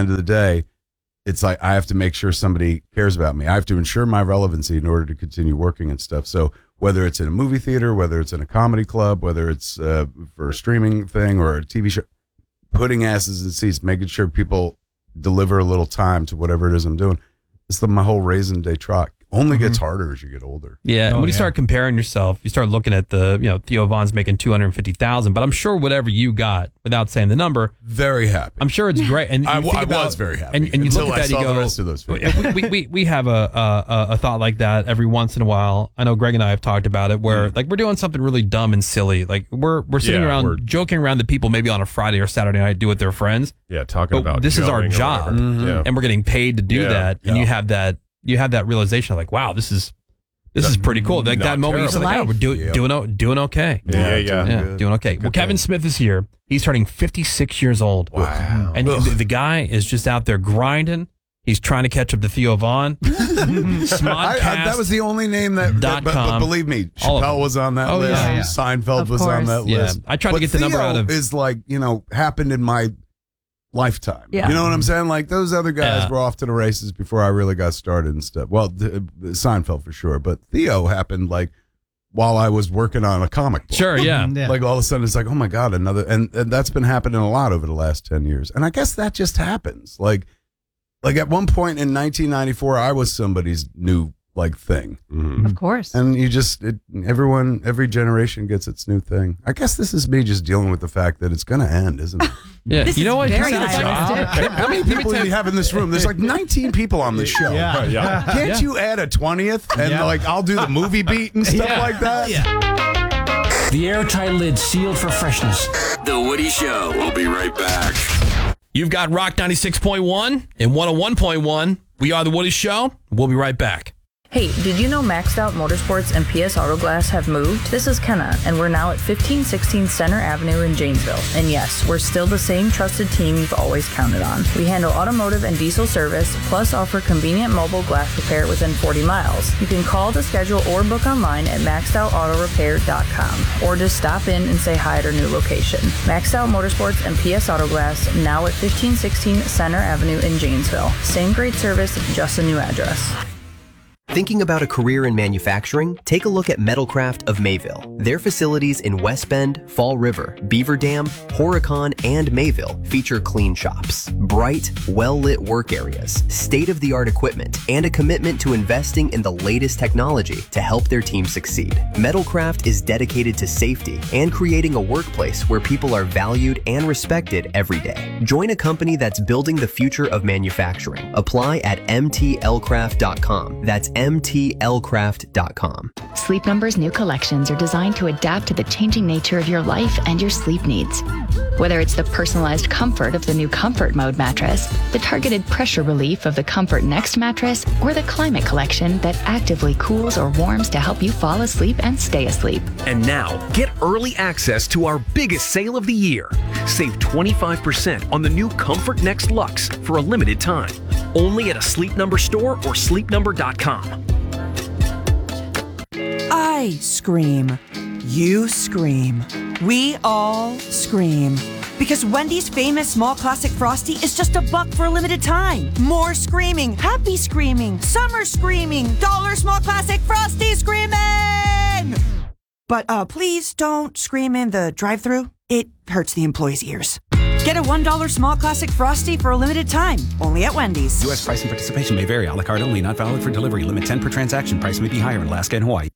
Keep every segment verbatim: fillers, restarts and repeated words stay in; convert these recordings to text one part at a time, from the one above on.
end of the day, it's like I have to make sure somebody cares about me. I have to ensure my relevancy in order to continue working and stuff. So whether it's in a movie theater, whether it's in a comedy club, whether it's uh, for a streaming thing or a T V show, putting asses in seats, making sure people deliver a little time to whatever it is I'm doing. It's the, my whole raisin day trot. Only gets mm-hmm. harder as you get older. Yeah, and oh, when you yeah. start comparing yourself, you start looking at the, you know, Theo Von's making two hundred fifty thousand, but I'm sure whatever you got, without saying the number, very happy. I'm sure it's great. And I, you think I about, was very happy And, and you until look at I that, saw you go, the rest of those we, we, we we have a, a a thought like that every once in a while. I know Greg and I have talked about it, where mm. like we're doing something really dumb and silly, like we're we're sitting yeah, around we're, joking around that people maybe on a Friday or Saturday night do with their friends. Yeah, talking but about this is our job, mm-hmm. yeah. and we're getting paid to do yeah. that. And yeah. you have that you have that realization, of like, wow, this is. This is pretty cool. Like Not that moment, you're like, oh, we're do, yep. doing o- doing okay. Yeah, yeah, yeah, yeah. doing okay. Well, Kevin Smith is here. He's turning fifty-six years old. Wow. And the, the guy is just out there grinding. He's trying to catch up to Theo Von. Smodcast. I, I, that was the only name that, that but, but believe me, Chappelle was on that oh, list. Yeah, yeah. Seinfeld of was course. on that yeah. list. I tried but to get the Theo number out of. is like, you know, happened in my lifetime. Yeah. You know what I'm saying? Like those other guys Yeah. were off to the races before I really got started and stuff. Well, the, the Seinfeld for sure, but Theo happened like while I was working on a comic book. Sure, yeah. Yeah. Like all of a sudden it's like, oh my God, another, and, and that's been happening a lot over the last ten years. And I guess that just happens. Like, like at one point in nineteen ninety-four, I was somebody's new like thing. Mm-hmm. Of course. And you just, it, everyone, every generation gets its new thing. I guess this is me just dealing with the fact that it's going to end, isn't it? Yeah. This You know is what? very You sound like- nice. How many people do you have in this room? There's like nineteen people on this show. Yeah. Right, yeah. Can't Yeah. you add a twentieth and Yeah. like I'll do the movie beat and stuff Yeah. like that? The airtight lid sealed for freshness. The Woody Show. We'll be right back. You've got Rock ninety-six point one and one oh one point one. We are The Woody Show. We'll be right back. Hey, did you know Maxed Out Motorsports and P S Auto Glass have moved? This is Kenna, and we're now at fifteen sixteen Center Avenue in Janesville. And yes, we're still the same trusted team you've always counted on. We handle automotive and diesel service, plus offer convenient mobile glass repair within forty miles. You can call to schedule or book online at maxed out auto repair dot com, or just stop in and say hi at our new location. Maxed Out Motorsports and P S Auto Glass, now at fifteen sixteen Center Avenue in Janesville. Same great service, just a new address. Thinking about a career in manufacturing? Take a look at Metalcraft of Mayville. Their facilities in West Bend, Fall River, Beaver Dam, Horicon, and Mayville feature clean shops, bright, well-lit work areas, state-of-the-art equipment, and a commitment to investing in the latest technology to help their team succeed. Metalcraft is dedicated to safety and creating a workplace where people are valued and respected every day. Join a company that's building the future of manufacturing. Apply at m t l craft dot com. That's m t l craft dot com. Sleep Number's new collections are designed to adapt to the changing nature of your life and your sleep needs. Whether it's the personalized comfort of the new Comfort Mode mattress, the targeted pressure relief of the Comfort Next mattress, or the Climate Collection that actively cools or warms to help you fall asleep and stay asleep. And now, get early access to our biggest sale of the year. Save twenty-five percent on the new Comfort Next Luxe for a limited time. Only at a Sleep Number store or sleep number dot com. I scream. You scream. We all scream. Because Wendy's famous small classic Frosty is just a buck for a limited time. More screaming, happy screaming, summer screaming, dollar small classic Frosty screaming! But uh, please don't scream in the drive-thru. It hurts the employees' ears. Get a one dollar small classic Frosty for a limited time, only at Wendy's. U S price and participation may vary. A la carte only, not valid for delivery. Limit ten per transaction. Price may be higher in Alaska and Hawaii.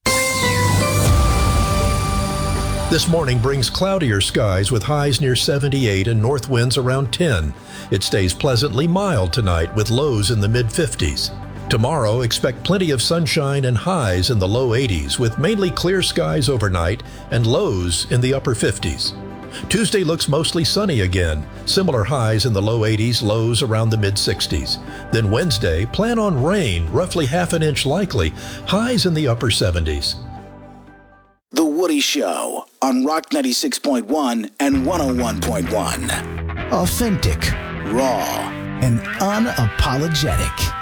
This morning brings cloudier skies with highs near seventy-eight and north winds around ten. It stays pleasantly mild tonight with lows in the mid fifties. Tomorrow, expect plenty of sunshine and highs in the low eighties with mainly clear skies overnight and lows in the upper fifties. Tuesday looks mostly sunny again. Similar highs in the low eighties, lows around the mid sixties. Then Wednesday, plan on rain, roughly half an inch likely, highs in the upper seventies. The Woody Show on Rock ninety-six point one and one oh one point one. Authentic, raw, and unapologetic.